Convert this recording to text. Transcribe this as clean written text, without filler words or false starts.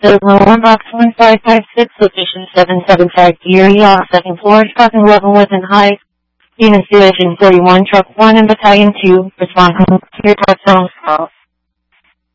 Lower Box 1556, location 775 Geary off 2nd floor, parking level within height. Unit Station 41, Truck 1 and Battalion 2, respond to your touchdown call.